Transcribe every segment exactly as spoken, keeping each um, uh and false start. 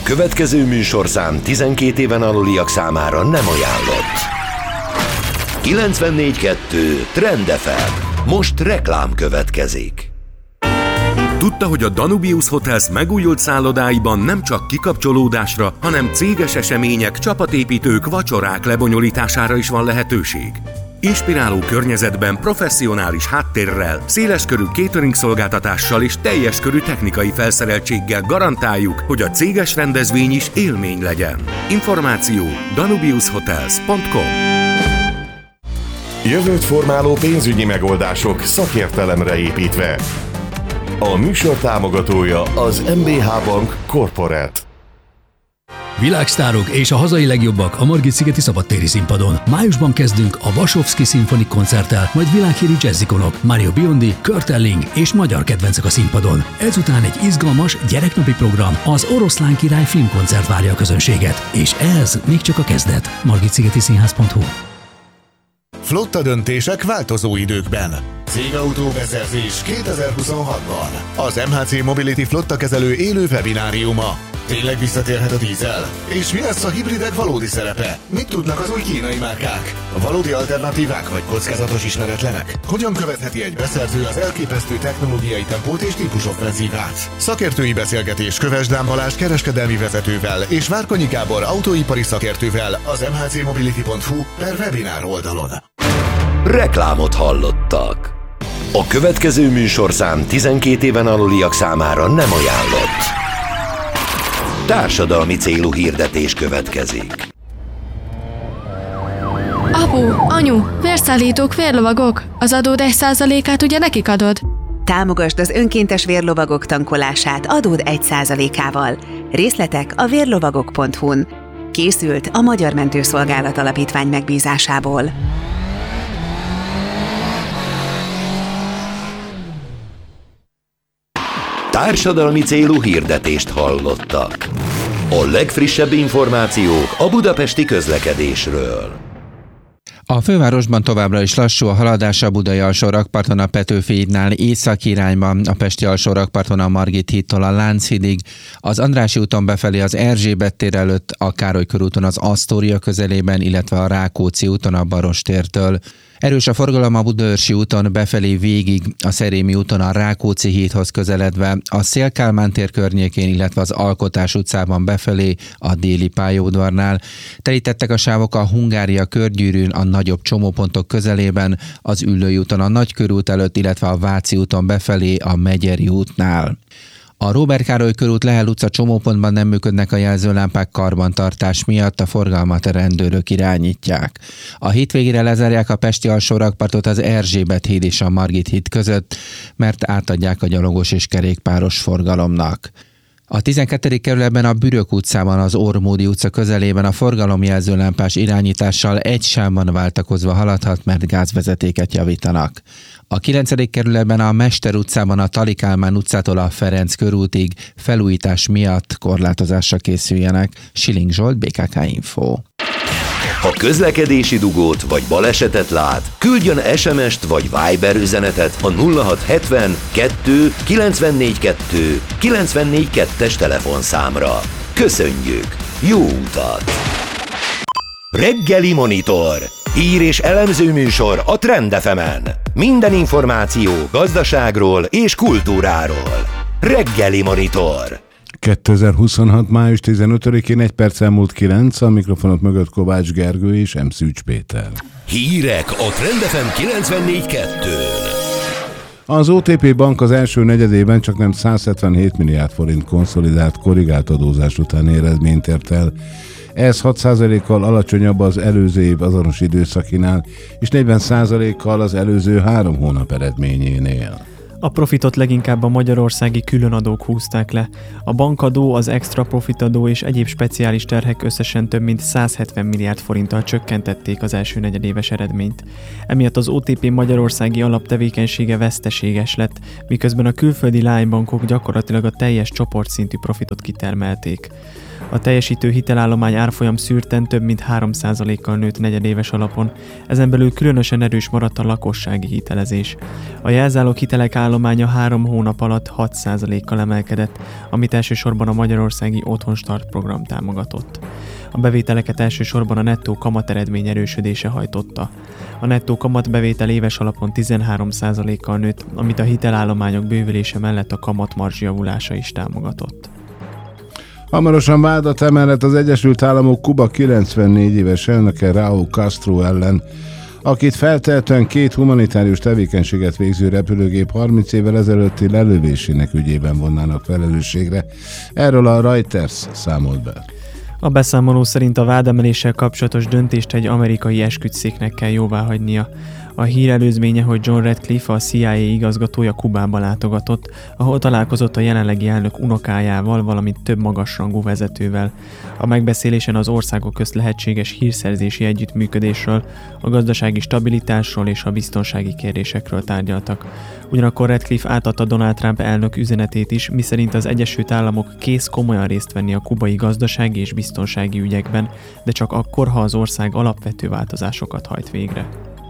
A következő műsorszám tizenkét éven aluliak számára nem ajánlott. kilencvennégy kettő Trend ef em. Most reklám következik. Tudta, hogy a Danubius Hotels megújult szállodáiban nem csak kikapcsolódásra, hanem céges események, csapatépítők, vacsorák lebonyolítására is van lehetőség? Inspiráló környezetben, professzionális háttérrel, széleskörű catering szolgáltatással és teljes körű technikai felszereltséggel garantáljuk, hogy a céges rendezvény is élmény legyen. Információ danubius hotels pont com. Jövőt formáló pénzügyi megoldások szakértelemre építve. A műsor támogatója az em bé há Bank Corporate. Világsztárok és a hazai legjobbak a Margit-szigeti szabadtéri színpadon. Májusban kezdünk a Vasovszky Szimfonik koncerttel, majd világhírű jazzikonok, Mario Biondi, Kurt Elling és magyar kedvencek a színpadon. Ezután egy izgalmas gyereknapi program, az Oroszlán Király filmkoncert várja a közönséget. És ez még csak a kezdet. margit-szigeti színház pont hu. Flotta döntések változó időkben. Cégautóbeszerzés kétezer-huszonhatban. Az em há cé Mobility flotta kezelő élő webináriuma. Tényleg visszatérhet a dízel? És mi lesz a hibridek valódi szerepe? Mit tudnak az új kínai márkák? Valódi alternatívák vagy kockázatos ismeretlenek? Hogyan követheti egy beszerző az elképesztő technológiai tempót és típusoffenzívát? Szakértői beszélgetés Kövesdán Balázs kereskedelmi vezetővel és Várkonyi Gábor autóipari szakértővel az em há cé mobility pont hu per webinár oldalon. Reklámot hallottak. A következő műsorszám tizenkét éven aluliak számára nem ajánlott. Társadalmi célú hirdetés következik. Apu, anyu, vérszállítók, vérlovagok. Az adód egy százalékát ugye nekik adod? Támogasd az önkéntes vérlovagok tankolását adód egy százalékával. Részletek a vérlovagok pont hu-n. Készült a Magyar Mentőszolgálat Alapítvány megbízásából. Társadalmi célú hirdetést hallottak. A legfrissebb információk a budapesti közlekedésről. A fővárosban továbbra is lassú a haladás a Budai alsórakparton a Petőfi hídnál észak irányban, a Pesti alsórakparton a Margit hídtól a Lánchídig, az Andrássy úton befelé az Erzsébet tér előtt, a Károly körúton az Asztória közelében, illetve a Rákóczi úton a Barostértől. Erős a forgalom a Budaörsi úton befelé végig, a Szerémi úton a Rákóczi hídhoz közeledve, a Széll-Kálmán tér környékén, illetve az Alkotás utcában befelé a déli pályaudvarnál. Telítettek a sávok a Hungária körgyűrűn, a nagyobb csomópontok közelében, az Üllői úton a Nagykörút előtt, illetve a Váci úton befelé a Megyeri útnál. A Róbert Károly körút Lehel utca csomópontban nem működnek a jelzőlámpák karbantartás miatt, a forgalmat a rendőrök irányítják. A hétvégére lezárják a Pesti alsórakpartot az Erzsébet híd és a Margit híd között, mert átadják a gyalogos és kerékpáros forgalomnak. A tizenkettedik kerületben a Bürök utcában az Ormódi utca közelében a forgalomjelzőlámpás irányítással egy sávban váltakozva haladhat, mert gázvezetéket javítanak. A kilencedik kerületben a Mester utcában a Tali Kálmán utcától a Ferenc körútig felújítás miatt korlátozásra készüljenek. Siling Zsolt, bé ká ká Info. Ha közlekedési dugót vagy balesetet lát, küldjön es em est vagy Viber üzenetet a nulla hat hetven kettő kilencvennégy kettő kilencvennégy kettes telefonszámra. Köszönjük! Jó utat! Reggeli Monitor. Hír és elemző műsor a Trend ef emen. Minden információ gazdaságról és kultúráról. Reggeli Monitor. kétezer-huszonhat. május tizenötödikén egy perc elmúlt kilenc, a mikrofonok mögött Kovács Gergő és M. Szűcs Péter. Hírek a Trend ef em kilencvennégy kettő. Az o té pé Bank az első negyedében csak nem száz hetvenhét milliárd forint konszolidált korrigált adózás utáni eredményt ért el. Ez hat százalékkal alacsonyabb az előző év azonos időszakinál, és negyven százalékkal az előző három hónap eredményénél. A profitot leginkább a magyarországi különadók húzták le. A bankadó, az extra profitadó és egyéb speciális terhek összesen több mint száz hetven milliárd forinttal csökkentették az első negyedéves eredményt. Emiatt az o té pé magyarországi alaptevékenysége veszteséges lett, miközben a külföldi lánybankok gyakorlatilag a teljes csoportszintű profitot kitermelték. A teljesítő hitelállomány árfolyam szűrten több mint három százalékkal nőtt negyedéves alapon, ezen belül különösen erős maradt a lakossági hitelezés. A jelzálog hitelek állománya három hónap alatt hat százalékkal emelkedett, amit elsősorban a Magyarországi Otthonstart program támogatott. A bevételeket elsősorban a nettó kamateredmény erősödése hajtotta. A nettó kamatbevétel éves alapon tizenhárom százalékkal nőtt, amit a hitelállományok bővülése mellett a kamatmarzs javulása is támogatott. Hamarosan vádat emellett az Egyesült Államok Kuba kilencvennégy éves elnöke Raúl Castro ellen, akit feltehetően két humanitárius tevékenységet végző repülőgép harminc évvel ezelőtti lelövésének ügyében vonnának felelősségre. Erről a Reuters számolt be. A beszámoló szerint a vádemeléssel kapcsolatos döntést egy amerikai esküdtszéknek kell jóváhagynia. A hír előzménye, hogy John Ratcliffe, a C I A igazgatója Kubába látogatott, ahol találkozott a jelenlegi elnök unokájával, valamint több magasrangú vezetővel. A megbeszélésen az országok közt lehetséges hírszerzési együttműködésről, a gazdasági stabilitásról és a biztonsági kérdésekről tárgyaltak. Ugyanakkor Ratcliffe átadta Donald Trump elnök üzenetét is, miszerint az Egyesült Államok kész komolyan részt venni a kubai gazdasági és biztonsági ügyekben, de csak akkor, ha az ország alapvető változásokat hajt végre.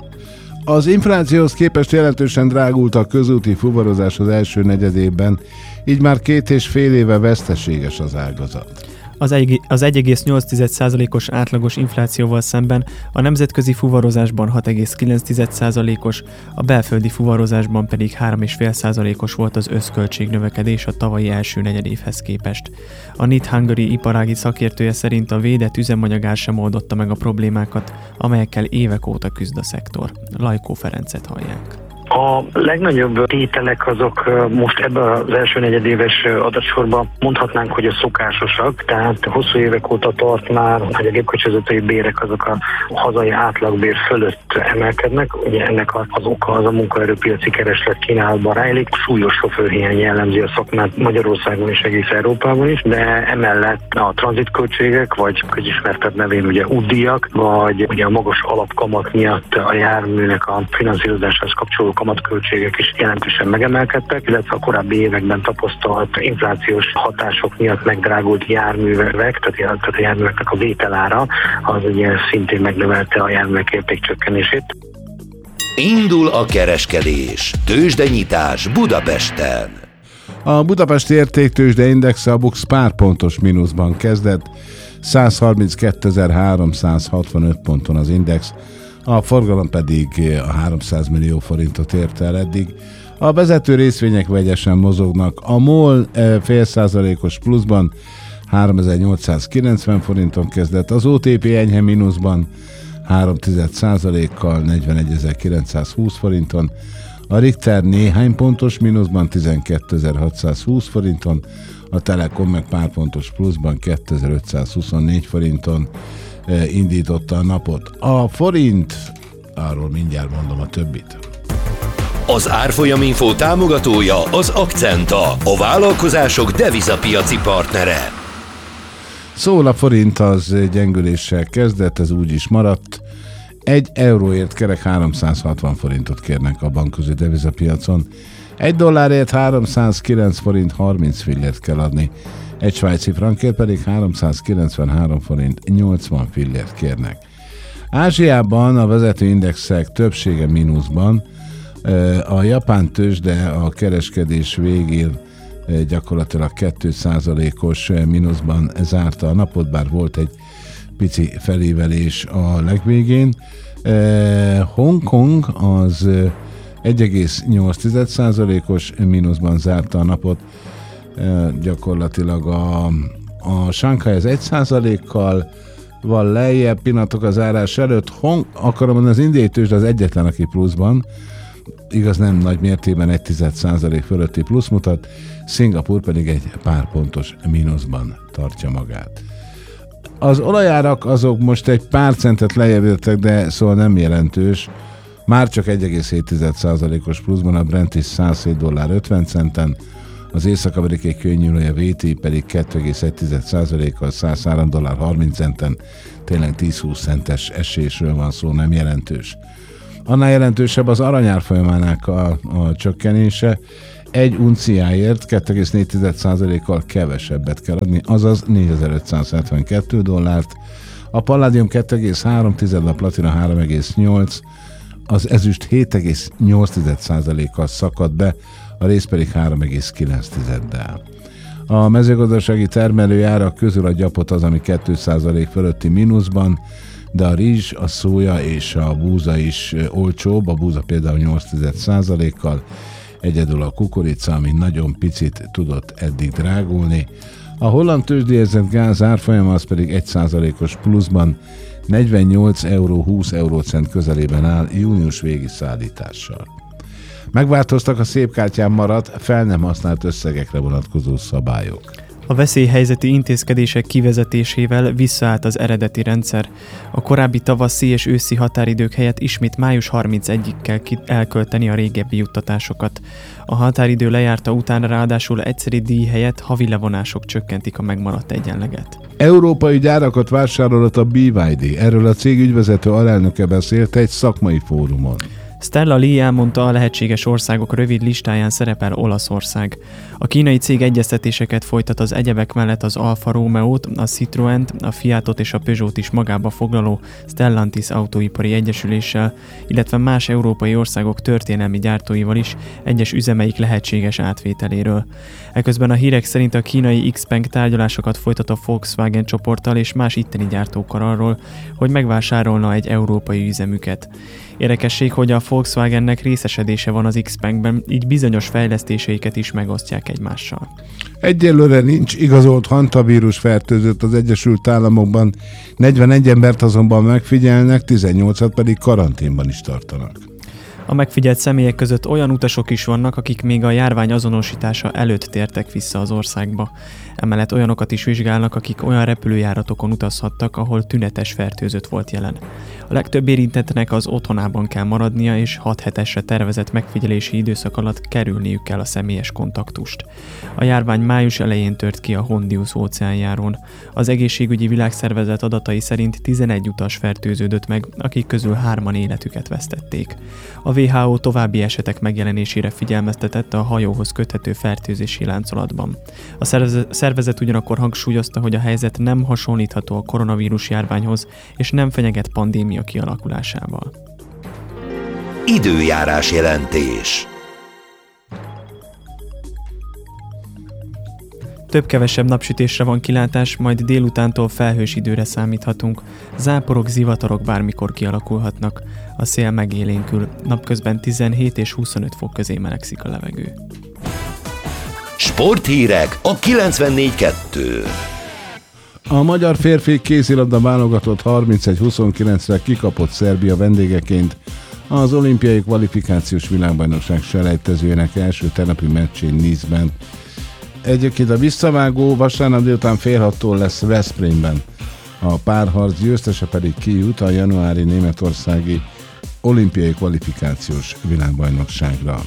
Az inflációhoz képest jelentősen drágult a közúti fuvarozás az első negyedében, így már két és fél éve veszteséges az ágazat. Az egy egész nyolc százalékos átlagos inflációval szemben a nemzetközi fuvarozásban hat egész kilenc százalékos, a belföldi fuvarozásban pedig három egész öt százalékos volt az összköltségnövekedés a tavalyi első negyedévhez képest. A Knit Hungary iparági szakértője szerint a védett üzemanyagár sem oldotta meg a problémákat, amelyekkel évek óta küzd a szektor. Lajkó Ferencet hallják. A legnagyobb tételek azok most ebben az első negyedéves adatsorban mondhatnánk, hogy a szokásosak, tehát hosszú évek óta tart már, hogy a gépkocsivezetői bérek azok a hazai átlagbér fölött emelkednek. Ugye ennek az oka az a munkaerőpiaci kereslet kínálatban rejlik. Súlyos sofőrhiány jellemzi a szakmát Magyarországon és egész Európában is, de emellett a tranzitköltségek, vagy közismertebb nevén ugye útdíjak, vagy ugye a magas alapkamat miatt a járműnek a finanszírozáshoz kapcsolódó kamatköltségek is jelentősen megemelkedtek, illetve a korábbi években tapasztalt inflációs hatások miatt megdrágult járművek, tehát a járműveknek a vételára, az ugye szintén megnövelte a járművek értékcsökkenését. Indul a kereskedés. Tőzsdenyitás Budapesten. A Budapesti Értéktőzsde Index a BUX pár pontos mínuszban kezdett, száz harminckétezer-háromszázhatvanöt ponton az index, a forgalom pedig a háromszáz millió forintot érte el eddig. A vezető részvények vegyesen mozognak, a MOL fél százalékos pluszban háromezer-nyolcszázkilencven forinton kezdett, az o té pé enyhe mínuszban három tized százalékkal negyvenegyezer-kilencszázhúsz forinton, a Richter néhány pontos mínuszban tizenkétezer-hatszázhúsz forinton, a Telekom meg pár pontos pluszban kétezer-ötszázhuszonnégy forinton indította a napot. A forint, arról mindjárt mondom a többit. Az Árfolyaminfo támogatója az Akcenta, a vállalkozások devizapiaci partnere. Szóval a forint az gyengüléssel kezdett, ez úgy is maradt. Egy euróért kerek háromszázhatvan forintot kérnek a bankközi devizapiacon. Egy dollárért háromszázkilenc forint harminc fillért kell adni. Egy svájci frankért pedig háromszázkilencvenhárom forint nyolcvan fillért kérnek. Ázsiában a vezető indexek többsége mínuszban, a japán tőzsde a kereskedés végén gyakorlatilag két százalékos mínuszban zárta a napot, bár volt egy pici felévelés a legvégén. Hongkong az egy egész nyolc százalékos mínuszban zárta a napot, gyakorlatilag a, a Shanghai az egy százalékkal van lejjebb pillanatok az zárás előtt. Hong, akarom mondani, az indiai tőzsde az egyetlen, aki pluszban, igaz nem nagy mértékben egy tized százalék fölötti plusz mutat, Szingapúr pedig egy pár pontos mínuszban tartja magát. Az olajárak azok most egy pár centet lejjebb jöttek, de szóval nem jelentős, már csak egy egész hét százalékos pluszban, a Brent is százhét dollár ötven centen, az észak-amerikai kőnyűlője vé té pedig két egész egy százalékkal százhárom dollár harminc centen, tényleg tíz-húsz centes esésről van szó, nem jelentős. Annál jelentősebb az aranyárfolyamának a, a csökkenése, egy unciáért két egész négy százalékkal kevesebbet kell adni, azaz négyezer-ötszázhetvenkettő dollárt. A palládium két egész három, a platina három egész nyolc, az ezüst hét egész nyolc százalékkal szakadt be, a rész pedig három egész kilenc százalékkal. A mezőgazdasági termelői árak közül a gyapot az, ami két százalék fölötti mínuszban, de a rizs, a szója és a búza is olcsóbb, a búza például nyolc százalékkal, egyedül a kukorica, ami nagyon picit tudott eddig drágulni. A holland tőzsdéjegyzett gáz árfolyama az pedig egy százalékos pluszban negyvennyolc euró húsz eurócent közelében áll június végi szállítással. Megváltoztak a szépkártyán maradt, fel nem használt összegekre vonatkozó szabályok. A veszélyhelyzeti intézkedések kivezetésével visszaállt az eredeti rendszer. A korábbi tavaszi és őszi határidők helyett ismét május harmincegyedikéig kell elkölteni a régebbi juttatásokat. A határidő lejárta után ráadásul egyszeri díj helyett havi levonások csökkentik a megmaradt egyenleget. Európai gyárakat vásárolott a bé vé dé, erről a cég ügyvezető alelnöke beszélt egy szakmai fórumon. Stella Lee elmondta, a lehetséges országok rövid listáján szerepel Olaszország. A kínai cég egyeztetéseket folytat az egyebek mellett az Alfa Romeo-t, a Citroent, a Fiatot és a Peugeot is magába foglaló Stellantis autóipari egyesüléssel, illetve más európai országok történelmi gyártóival is egyes üzemeik lehetséges átvételéről. Eközben a hírek szerint a kínai Xpeng tárgyalásokat folytat a Volkswagen csoporttal és más itteni gyártókkal arról, hogy megvásárolna egy európai üzemüket. Érdekesség, hogy a Volkswagennek részesedése van az Xpengben, így bizonyos fejlesztéseiket is megosztják egymással. Egyelőre nincs igazolt hantavírus fertőzött az Egyesült Államokban, negyvenegy embert azonban megfigyelnek, tizennyolcat pedig karanténban is tartanak. A megfigyelt személyek között olyan utasok is vannak, akik még a járvány azonosítása előtt tértek vissza az országba. Emellett olyanokat is vizsgálnak, akik olyan repülőjáratokon utazhattak, ahol tünetes fertőzött volt jelen. A legtöbb érintettnek az otthonában kell maradnia, és hat hetesre tervezett megfigyelési időszak alatt kerülniük kell a személyes kontaktust. A járvány május elején tört ki a Hondius óceánjáron. Az egészségügyi világszervezet adatai szerint tizenegy utas fertőződött meg, akik közül hárman életüket vesztették. A dupla vé há ó további esetek megjelenésére figyelmeztetett a hajóhoz köthető fertőzési láncolatban. A szervezet ugyanakkor hangsúlyozta, hogy a helyzet nem hasonlítható a koronavírus járványhoz, és nem fenyeget pandémia kialakulásával. Időjárás jelentés. Több-kevesebb napsütésre van kilátás, majd délutántól felhős időre számíthatunk. Záporok, zivatarok bármikor kialakulhatnak. A szél megélénkül, napközben tizenhét és huszonöt fok közé melegszik a levegő. Sporthírek a kilencvennégy kettő. A magyar férfi kézilabda válogatott harmincegy huszonkilencre kikapott Szerbia vendégeként az olimpiai kvalifikációs világbajnokság selejtezőjének első tegnapi meccsén Nice-ben. Egyébként a visszavágó vasárnap délután fél hattól lesz Veszprémben. A párharc győztese pedig kijut a januári németországi olimpiai kvalifikációs világbajnokságra.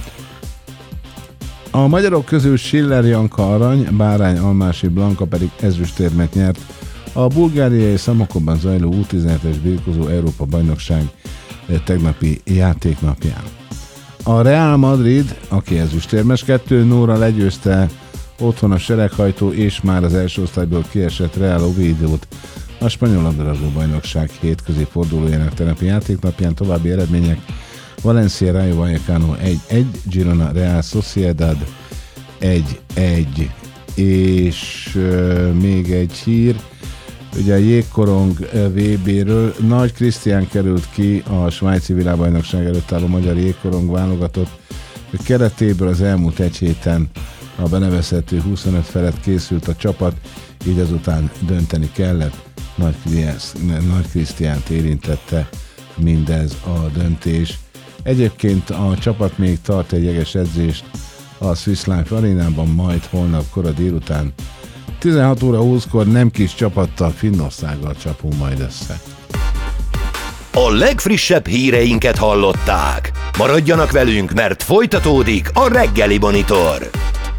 A magyarok közül Schiller Janka arany, Bárány Almási Blanka pedig ezüstérmet nyert a bulgáriai Szamokovban zajló U tizenhetes birkózó Európa bajnokság tegnapi játéknapján. A Real Madrid, aki ezüstérmes, kettő nullra legyőzte otthon a sereghajtó és már az első osztályból kiesett Real Oviedót a spanyol labdarúgó bajnokság hétközi fordulójának tegnapi játéknapján. További eredmények: Valencia Rayo Vallecano egy egy, Girona Real Sociedad egy egy, és euh, még egy hír, ugye a jégkorong vé béről Nagy Krisztián került ki a svájci világbajnokság előtt álló magyar jégkorong válogatott keretéből. Az elmúlt egy héten a benevezhető huszonöt felett készült a csapat, így azután dönteni kellett. Nagy, Nagy Krisztiánt érintette mindez a döntés. Egyébként a csapat még tart egy jeges edzést a Swiss Life arénában, majd holnap kora délután tizenhat óra húszkor nem kis csapattal, Finnországgal csapunk majd össze. A legfrissebb híreinket hallották. Maradjanak velünk, mert folytatódik a reggeli Monitor.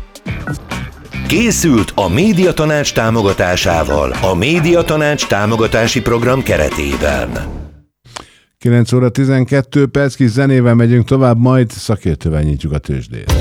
Készült a Médiatanács támogatásával, a Médiatanács támogatási program keretében. kilenc óra tizenkét perc, kis zenével megyünk tovább, majd szakértővel nyitjuk a tőzsdét.